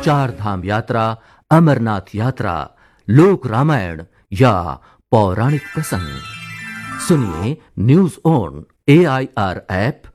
चार धाम यात्रा, अमरनाथ यात्रा, लोक रामायण या पौराणिक प्रसंग सुनिए न्यूज ऑन AIR ऐप